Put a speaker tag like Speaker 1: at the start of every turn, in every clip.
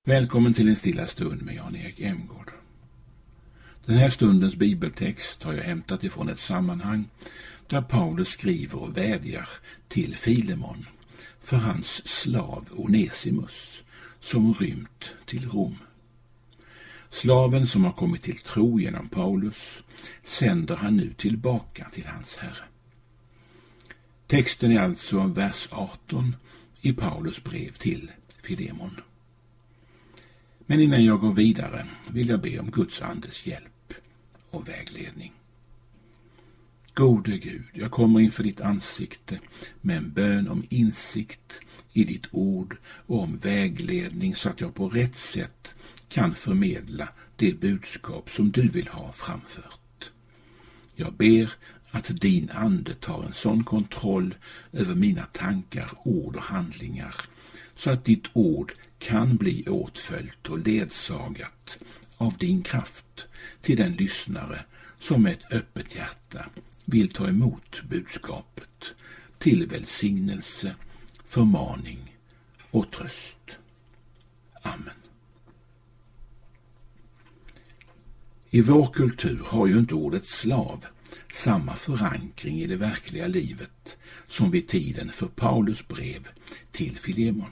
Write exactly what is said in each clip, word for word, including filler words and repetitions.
Speaker 1: Välkommen till en stilla stund med Jan-Erik Emgård. Den här stundens bibeltext har jag hämtat ifrån ett sammanhang där Paulus skriver och vädjar till Filemon för hans slav Onesimus som rymt till Rom. Slaven som har kommit till tro genom Paulus sänder han nu tillbaka till hans herre. Texten är alltså vers arton i Paulus brev till Filemon. Men innan jag går vidare vill jag be om Guds andes hjälp och vägledning. Gode Gud, jag kommer inför ditt ansikte med en bön om insikt i ditt ord och om vägledning så att jag på rätt sätt kan förmedla det budskap som du vill ha framfört. Jag ber att din ande tar en sån kontroll över mina tankar, ord och handlingar så att ditt ord kan bli åtföljt och ledsagat av din kraft till den lyssnare som med ett öppet hjärta vill ta emot budskapet till välsignelse, förmaning och tröst. Amen. I vår kultur har ju inte ordet slav samma förankring i det verkliga livet som vid tiden för Paulus brev till Filemon.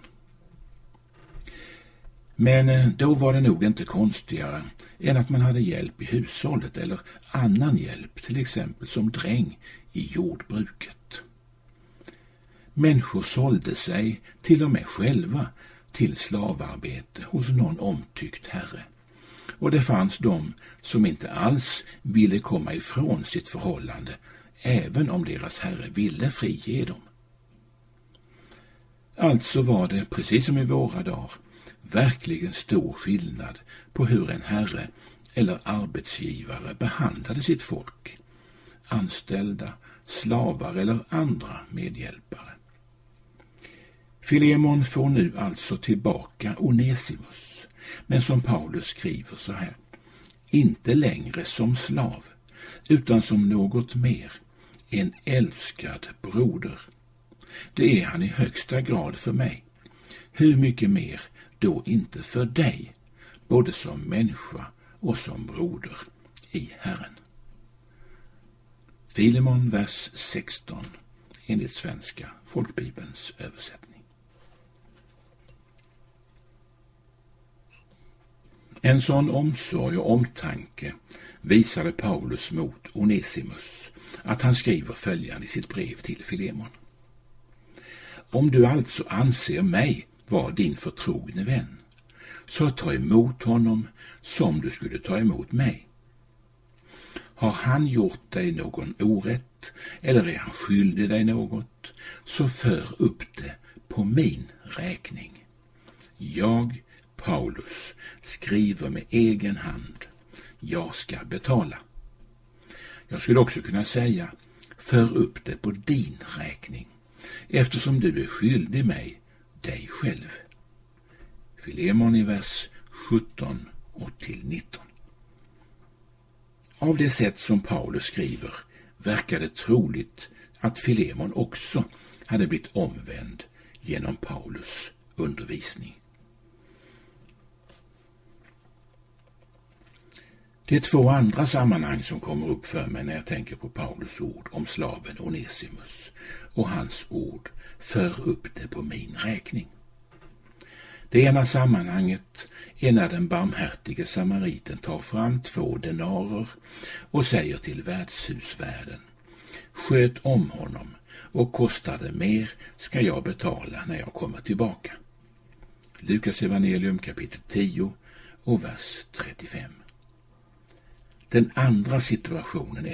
Speaker 1: Men då var det nog inte konstigare än att man hade hjälp i hushållet eller annan hjälp, till exempel som dräng i jordbruket. Människor sålde sig till och med själva till slavarbete hos någon omtyckt herre. Och det fanns de som inte alls ville komma ifrån sitt förhållande, även om deras herre ville frige dem. Alltså var det, precis som i våra dagar, verkligen stor skillnad på hur en herre eller arbetsgivare behandlade sitt folk, anställda, slavar eller andra medhjälpare. Filemon får nu alltså tillbaka Onesimus, men som Paulus skriver så här: inte längre som slav, utan som något mer, en älskad broder. Det är han i högsta grad för mig. Hur mycket mer då inte för dig, både som människa och som broder i Herren. Filemon vers sexton enligt Svenska folkbibelns översättning. En sån omsorg och omtanke visade Paulus mot Onesimus att han skriver följande i sitt brev till Filemon. Om du alltså anser mig var din förtrogne vän, så ta emot honom som du skulle ta emot mig. Har han gjort dig någon orätt eller är han skyldig dig något, så för upp det på min räkning. Jag, Paulus, skriver med egen hand, jag ska betala. Jag skulle också kunna säga, för upp det på din räkning, eftersom du är skyldig mig dig själv. Filemon i vers sjutton och till nitton. Av det sätt som Paulus skriver verkar det troligt att Filemon också hade blivit omvänd genom Paulus undervisning. Det är två andra sammanhang som kommer upp för mig när jag tänker på Paulus ord om slaven Onesimus och hans ord, för upp det på min räkning. Det ena sammanhanget är när den barmhärtige samariten tar fram två denarer och säger till värdshusvärden, sköt om honom och kostar det mer ska jag betala när jag kommer tillbaka. Lukas evangelium kapitel tio och vers trettiofem. Den andra situationen är